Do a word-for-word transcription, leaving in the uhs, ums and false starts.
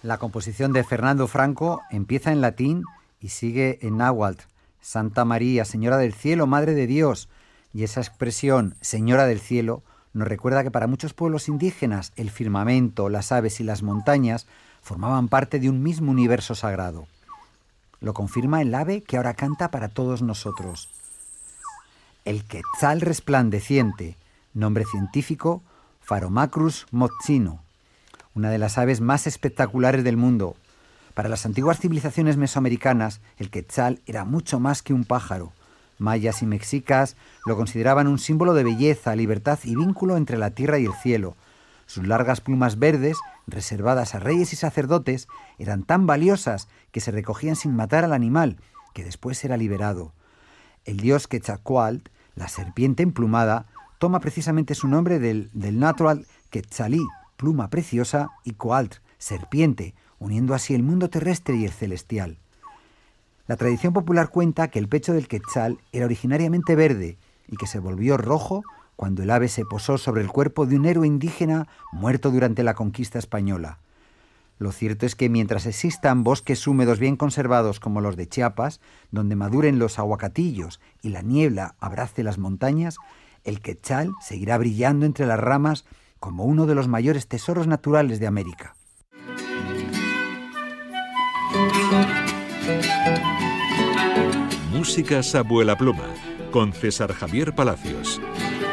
La composición de Fernando Franco empieza en latín y sigue en náhuatl. Santa María, Señora del Cielo, Madre de Dios. Y esa expresión, Señora del Cielo, nos recuerda que para muchos pueblos indígenas el firmamento, las aves y las montañas formaban parte de un mismo universo sagrado. Lo confirma el ave que ahora canta para todos nosotros. El quetzal resplandeciente, nombre científico, Pharomacrus mozzino, una de las aves más espectaculares del mundo. Para las antiguas civilizaciones mesoamericanas, el quetzal era mucho más que un pájaro. Mayas y mexicas lo consideraban un símbolo de belleza, libertad y vínculo entre la tierra y el cielo. Sus largas plumas verdes, reservadas a reyes y sacerdotes, eran tan valiosas que se recogían sin matar al animal, que después era liberado. El dios Quetzalcóatl, la serpiente emplumada, toma precisamente su nombre del, del náhuatl quetzalí, pluma preciosa, y coatl, serpiente, uniendo así el mundo terrestre y el celestial. La tradición popular cuenta que el pecho del quetzal era originariamente verde y que se volvió rojo cuando el ave se posó sobre el cuerpo de un héroe indígena muerto durante la conquista española. Lo cierto es que mientras existan bosques húmedos bien conservados como los de Chiapas, donde maduren los aguacatillos y la niebla abrace las montañas, el quetzal seguirá brillando entre las ramas como uno de los mayores tesoros naturales de América. Músicas Abuela Pluma, con César Javier Palacios.